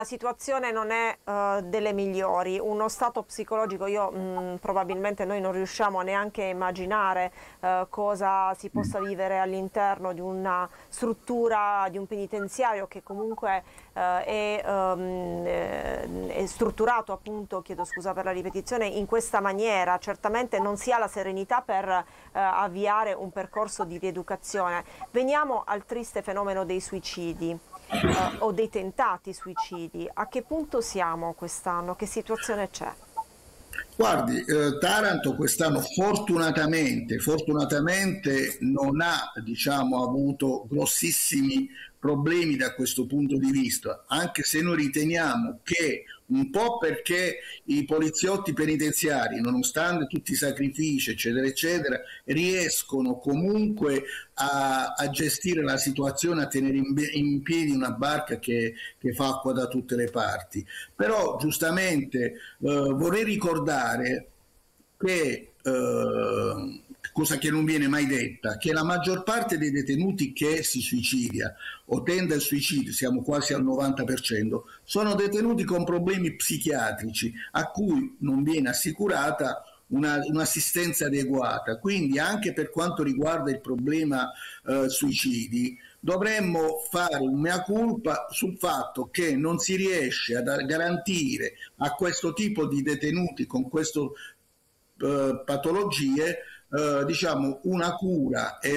La situazione non è delle migliori, uno stato psicologico, probabilmente noi non riusciamo neanche a immaginare cosa si possa vivere all'interno di una struttura, di un penitenziario che comunque è strutturato, appunto, chiedo scusa per la ripetizione, in questa maniera. Certamente non si ha la serenità per avviare un percorso di rieducazione. Veniamo al triste fenomeno dei suicidi. O dei tentati suicidi. A che punto siamo quest'anno? Che situazione c'è? Guardi, Taranto quest'anno fortunatamente non ha, diciamo, avuto grossissimi problemi da questo punto di vista, anche se noi riteniamo che un po' perché i poliziotti penitenziari, nonostante tutti i sacrifici, eccetera, eccetera, riescono comunque a gestire la situazione, a tenere in piedi una barca che fa acqua da tutte le parti. Però giustamente vorrei ricordare che, cosa che non viene mai detta, che la maggior parte dei detenuti che si suicidia o tende al suicidio, siamo quasi al 90%, sono detenuti con problemi psichiatrici a cui non viene assicurata un'assistenza adeguata. Quindi anche per quanto riguarda il problema suicidi, dovremmo fare un mea culpa sul fatto che non si riesce a garantire a questo tipo di detenuti con questo patologie, diciamo una cura e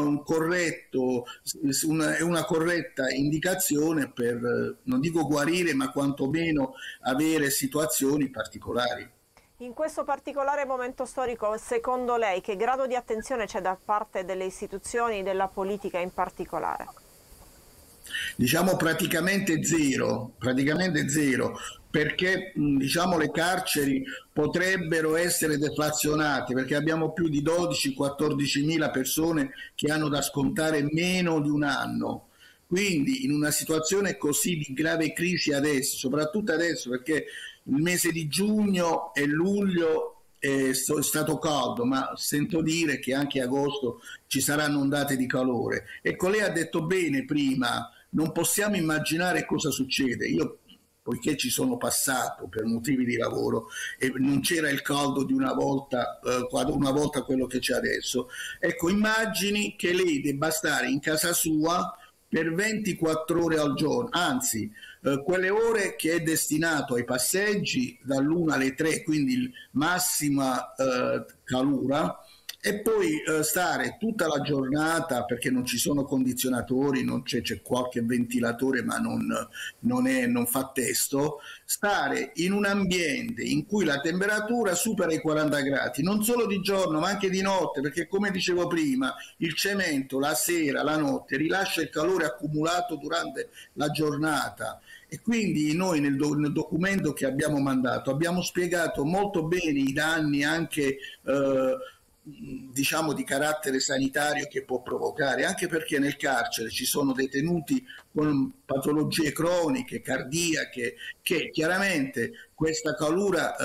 una corretta indicazione per, non dico guarire, ma quantomeno avere situazioni particolari. In questo particolare momento storico, secondo lei, che grado di attenzione c'è da parte delle istituzioni, della politica in particolare? Diciamo praticamente zero, perché diciamo le carceri potrebbero essere deflazionate, perché abbiamo più di 12-14 mila persone che hanno da scontare meno di un anno. Quindi in una situazione così di grave crisi adesso, soprattutto adesso perché il mese di giugno e luglio è stato caldo, ma sento dire che anche agosto ci saranno ondate di calore. Ecco, lei ha detto bene prima, non possiamo immaginare cosa succede. Io, poiché ci sono passato per motivi di lavoro e non c'era il caldo di una volta quello che c'è adesso, ecco, immagini che lei debba stare in casa sua per 24 ore al giorno, anzi, quelle ore che è destinato ai passeggi dall'1 alle 3, quindi massima calura, e poi stare tutta la giornata perché non ci sono condizionatori, c'è qualche ventilatore ma non fa testo, stare in un ambiente in cui la temperatura supera i 40 gradi, non solo di giorno ma anche di notte, perché come dicevo prima il cemento la sera, la notte rilascia il calore accumulato durante la giornata. E quindi noi nel documento che abbiamo mandato abbiamo spiegato molto bene i danni anche diciamo di carattere sanitario che può provocare, anche perché nel carcere ci sono detenuti con patologie croniche, cardiache, che chiaramente questa calura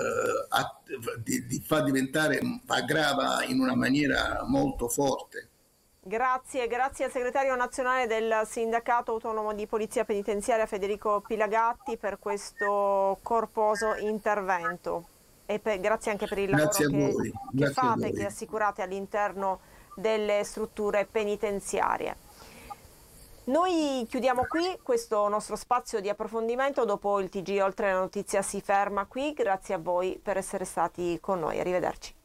fa diventare, aggrava in una maniera molto forte. Grazie al segretario nazionale del Sindacato Autonomo di Polizia Penitenziaria Federico Pilagatti per questo corposo intervento e grazie anche per il lavoro Grazie a voi, che grazie a fate, che voi. assicurate all'interno delle strutture penitenziarie. Noi chiudiamo qui questo nostro spazio di approfondimento, dopo il TG Oltre la Notizia si ferma qui, grazie a voi per essere stati con noi, arrivederci.